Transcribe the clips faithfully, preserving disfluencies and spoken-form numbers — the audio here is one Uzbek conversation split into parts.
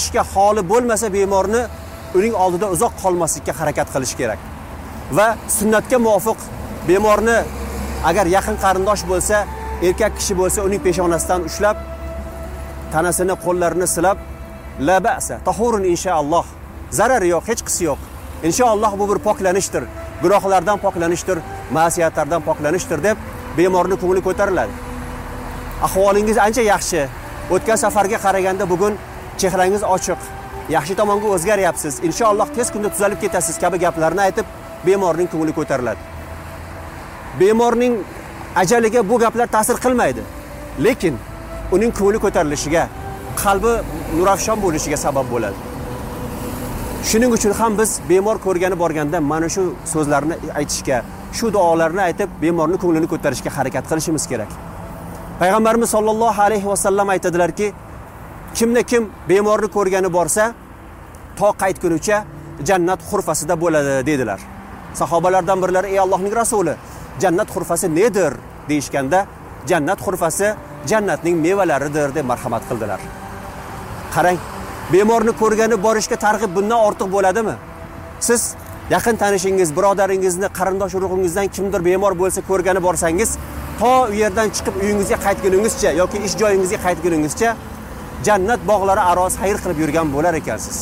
kutishga holi bo'lmasa bemorni uning oldida uzoq qolmaslikka harakat qilish kerak. Va sunnatga muvofiq bemorni agar yaqin qarindosh bo'lsa, erkak kishi bo'lsa, uning peshonasidan ushlab, tanasini, qo'llarini silab, la ba'sa, tahurun inshaalloh. Zarari yo'q, hech qisi yo'q. Inshaalloh bu bir poklanishdir, gunohlardan poklanishdir, ma'siyatlardan poklanishdir deb bemorning ko'ngli ko'tariladi. Ahvolingiz ancha yaxshi. O'tgan safarga qaraganda bugun chehrangiz ochiq, yaxshi tomonga o'zgaryapsiz. Inshaalloh tez kunda tuzalib ketasiz kabi gaplarni aytib bemorning ko'ngli ko'tariladi. Bemorning ajaliga bu gaplar ta'sir qilmaydi, lekin uning ko'ngli ko'tarilishiga, qalbi nurafshon bo'lishiga sabab bo'ladi. Shuning uchun ham biz bemor ko'rgani borganda mana shu so'zlarni aytishga, shu duolarni aytib bemorning ko'nglini ko'tarishga harakat qilishimiz kerak. Payg'ambarimiz sollallohu alayhi vasallam aytadilarki, kimni kim bemorni ko'rgani borsa, to qaytgunicha jannat xurfasida bo'ladi dedilar. Sahobalardan birlari, ey Allohning rasuli, jannat xurfasi nedir deyishganda, jannat xurfasi jannatning mevalaridir deb marhamat qildilar. Qarang, bemorni ko'rgani borishga targ'ib bundan ortiq bo'ladimi? Siz yaqin tanishingiz, birodaringizni, qarindosh urug'ingizdan kimdir bemor bo'lsa ko'rgani borsangiz, to u yerdan chiqib uyingizga qaytguningizcha yoki ish joyingizga qaytguningizcha jannat bog'lari aro sayr qilib yurgan bo'lar ekansiz.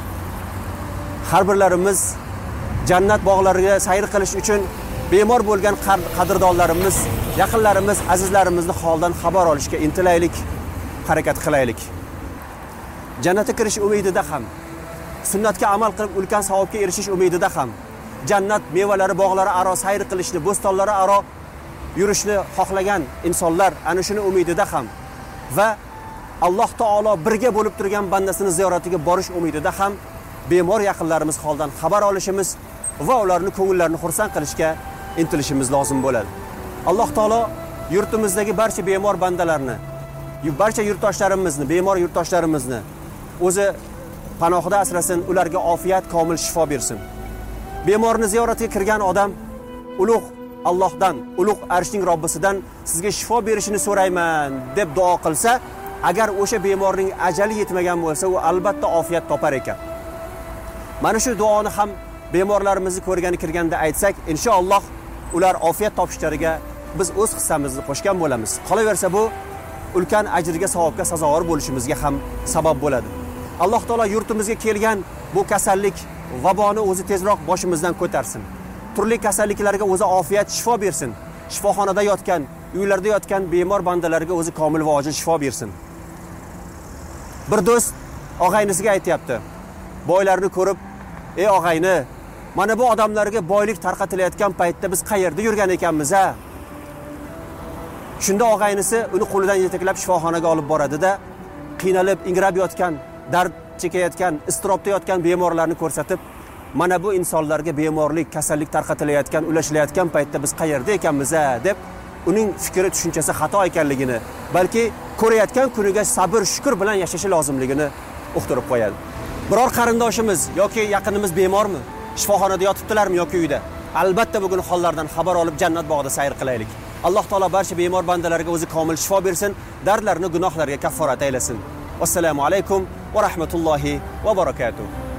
Har birlarimiz jannat bog'lariga sayr qilish uchun bemor bo'lgan qadrdonlarimiz, yaqinlarimiz, azizlarimizni holdan xabar olishga intilaylik, harakat qilaylik. Jannatga kirish umidida ham, sunnatga amal qilib ulkan savobga erishish umidida ham, jannat mevalari bog'lari aro sayr qilishni, bo'stonlari aro yurishni xohlagan insonlar ana shuni umidida ham va Alloh taolo birga bo'lib turgan bandasini ziyoratiga borish umidida ham bemor yaqinlarimiz holdan xabar olishimiz va ularni ko'ngillarini xursand qilishga intilishimiz lozim bo'ladi. Alloh taolo yurtimizdagi barcha bemor bandalarni, barcha yurtdoshlarimizni, bemor yurtdoshlarimizni o'zi panohida asrasin, ularga ofiyat, komil shifo bersin. Bemorni ziyoratiga kirgan odam ulug' Allohdan, ulug' arshning Robbisidan sizga shifo berishini so'rayman deb duo qilsa, agar o'sha bemorning ajali yetmagan bo'lsa, u albatta ofiyat topar ekan. Mana shu duoni ham bemorlarimizni ko'rgani kirganda aytsak, inshaalloh ular ofiyat topishlariga biz o'z hissamizni qo'shgan bo'lamiz. Qolaversa bu ulkan ajrga, savobga sazovor bo'lishimizga ham sabab bo'ladi. Alloh taolo yurtimizga kelgan bu kasallik vaboni o'zi tezroq boshimizdan ko'tarsin. Turli kasalliklarga o'zi ofiyat, shifo bersin. Shifoxonada yotgan, uylarda yotgan bemor bandalarga o'zi komil va ojil shifo bersin. Bir do'st og'aynisiga aytayapti. Boylarni ko'rib, ey og'ayni, mana bu odamlarga boylik tarqatilayotgan paytda biz qayerda yurgan ekanmiz a? Shunda og'aynisi uni qo'lidan yetaklab shifoxonaga olib boradi-da, qiynalib, ingrab yotgan, dard chekayotgan, iztirobda yotgan bemorlarni ko'rsatib, mana bu insonlarga bemorlik, kasallik tarqatilayotgan, ulashilayotgan paytda biz qayerda ekanmiz a deb uning fikri, tushunchasi xato ekanligini, balki ko'rayotgan kuniga sabr, shukr bilan yashashi lozimligini uqtirib qo'yadi. Biror qarindoshimiz yoki yaqinimiz bemormi? Shifoxonada yotibdilarmi yoki uyda? Albatta bugun hollardan xabar olib jannat bog'ida sayr qilaylik. Alloh taolo barcha bemor bandalarga o'zi komil shifo bersin, dardlarini, gunohlarga kafforat aylasin. Assalomu alaykum va rahmatullohi va barakatuh.